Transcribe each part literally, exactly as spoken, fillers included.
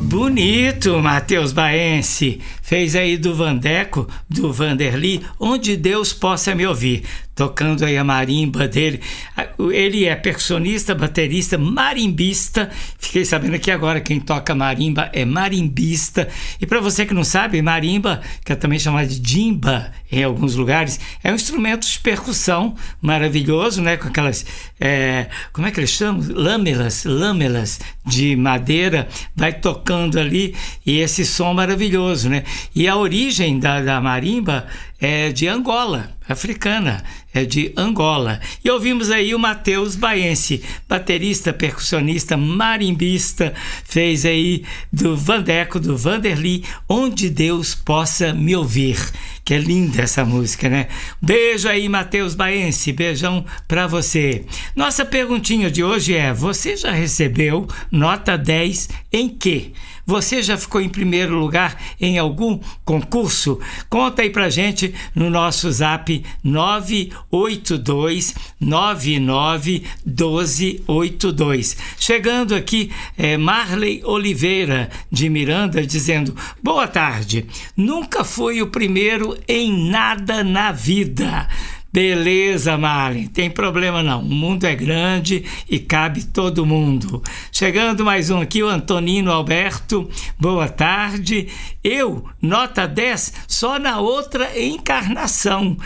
Bonito, Matheus Baense. Fez aí do Vandeco, do Vanderly, Onde Deus Possa Me Ouvir, tocando aí a marimba dele. Ele é percussionista, baterista, marimbista. Fiquei sabendo que agora quem toca marimba é marimbista. E para você que não sabe, marimba, que é também chamada de jimba em alguns lugares, é um instrumento de percussão maravilhoso, né? Com aquelas, é, como é que eles chamam? Lâmelas, lâmelas de madeira, vai tocando ali, e esse som maravilhoso, né? E a origem da, da marimba é de Angola, africana, é de Angola. E ouvimos aí o Matheus Baense, baterista, percussionista, marimbista, fez aí do Vandeco, do Vanderly, Onde Deus Possa Me Ouvir. Que é linda essa música, né? Beijo aí, Matheus Baense, beijão pra você. Nossa perguntinha de hoje é: você já recebeu nota dez em quê? Você já ficou em primeiro lugar em algum concurso? Conta aí pra gente no nosso zap nove oito dois nove nove um dois oito dois. Chegando aqui é Marley Oliveira de Miranda dizendo: boa tarde, nunca fui o primeiro em nada na vida. Beleza, Marley, tem problema não, o mundo é grande e cabe todo mundo. Chegando mais um aqui, o Antonino Alberto, boa tarde. Eu, nota dez, só na outra encarnação.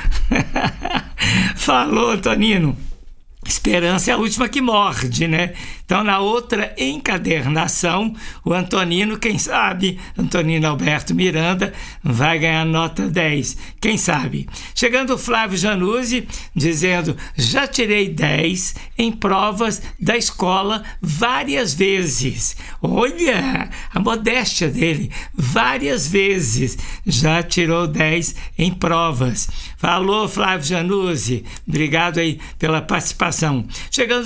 Falou, Antonino. Esperança é a última que morde, né? Então, na outra encadernação, o Antonino, quem sabe, Antonino Alberto Miranda, vai ganhar nota dez. Quem sabe? Chegando o Flávio Januzzi, dizendo: já tirei dez em provas da escola várias vezes. Olha, a modéstia dele, várias vezes já tirou dez em provas. Falou, Flávio Januzzi. Obrigado aí pela participação. Chegando